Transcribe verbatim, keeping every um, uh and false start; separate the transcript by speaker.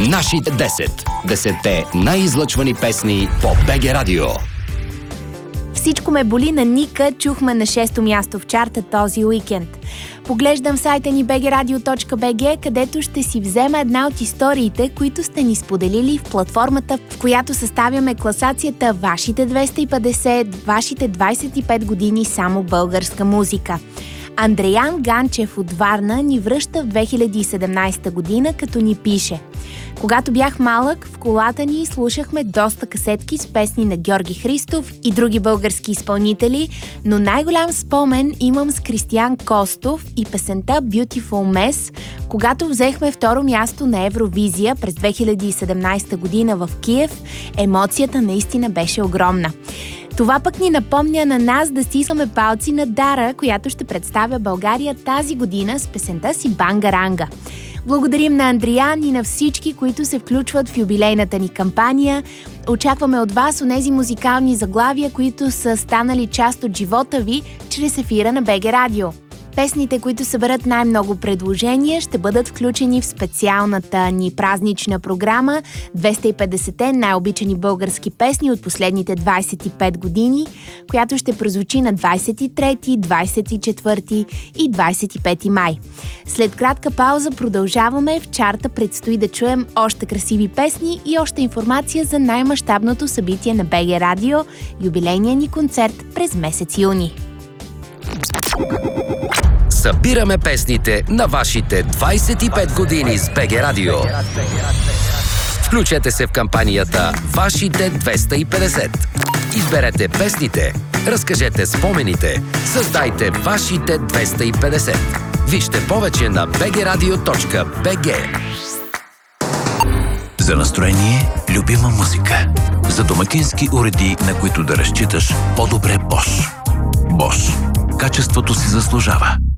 Speaker 1: Нашите десет. Десетте най-излъчвани песни по БГ Радио.
Speaker 2: Всичко ме боли на Ника чухме на шесто място в чарта този уикенд. Поглеждам сайта ни би джи радио точка би джи, където ще си взема една от историите, които сте ни споделили в платформата, в която съставяме класацията Вашите двеста и петдесет, Вашите двайсет и пет години само българска музика. Андреян Ганчев от Варна ни връща в две хиляди и седемнайсета година, като ни пише: когато бях малък, в колата ни слушахме доста касетки с песни на Георги Христов и други български изпълнители, но най-голям спомен имам с Кристиян Костов и песента Beautiful Mess, когато взехме второ място на Евровизия през две хиляди и седемнайсета година в Киев. Емоцията наистина беше огромна. Това пък ни напомня на нас да стискаме палци на Дара, която ще представя България тази година с песента си Бангаранга. Благодарим на Андриан и на всички, които се включват в юбилейната ни кампания. Очакваме от вас онези музикални заглавия, които са станали част от живота ви чрез ефира на БГ Радио. Песните, които съберат най-много предложения, ще бъдат включени в специалната ни празнична програма двеста и петдесетте най-обичани български песни от последните двайсет и пет години, която ще прозвучи на двайсет и трети, двайсет и четвърти и двайсет и пети май. След кратка пауза продължаваме. В чарта предстои да чуем още красиви песни и още информация за най-мащабното събитие на БГ Радио – юбилейния ни концерт през месец юни.
Speaker 1: Събираме песните на вашите двайсет и пет години с БГ Радио. Включете се в кампанията Вашите двеста и петдесет. Изберете песните, разкажете спомените, създайте Вашите двеста и петдесет. Вижте повече на би джи радио точка би джи.
Speaker 3: За настроение, любима музика. За домакински уреди, на които да разчиташ, по-добре Bosch. Bosch. Качеството си заслужава.